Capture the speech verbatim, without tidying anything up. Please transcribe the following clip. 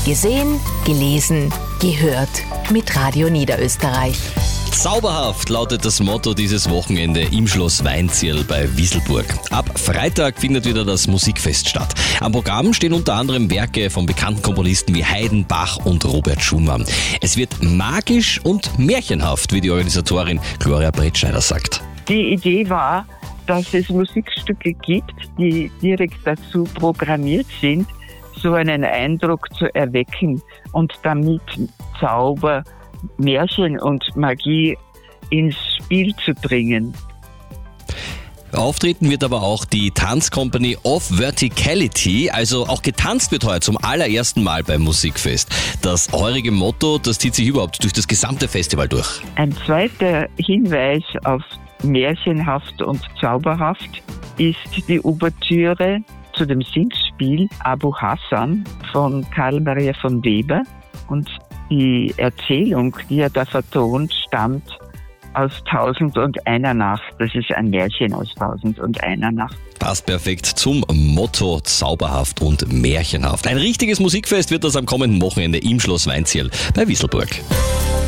Gesehen, gelesen, gehört mit Radio Niederösterreich. Zauberhaft lautet das Motto dieses Wochenende im Schloss Weinzierl bei Wieselburg. Ab Freitag findet wieder das Musikfest statt. Am Programm stehen unter anderem Werke von bekannten Komponisten wie Haydn, Bach und Robert Schumann. Es wird magisch und märchenhaft, wie die Organisatorin Gloria Bretschneider sagt. Die Idee war, dass es Musikstücke gibt, die direkt dazu programmiert sind, so einen Eindruck zu erwecken und damit Zauber, Märchen und Magie ins Spiel zu bringen. Auftreten wird aber auch die Tanzcompany of Verticality, also auch getanzt wird heute zum allerersten Mal beim Musikfest. Das heurige Motto, das zieht sich überhaupt durch das gesamte Festival durch. Ein zweiter Hinweis auf märchenhaft und zauberhaft ist die Ouvertüre zu dem Singspiel Abu Hassan von Karl Maria von Weber, und die Erzählung, die er da vertont, stammt aus Tausend und einer Nacht. Das ist ein Märchen aus Tausend und einer Nacht. Passt perfekt zum Motto zauberhaft und märchenhaft. Ein richtiges Musikfest wird das am kommenden Wochenende im Schloss Weinzierl bei Wieselburg.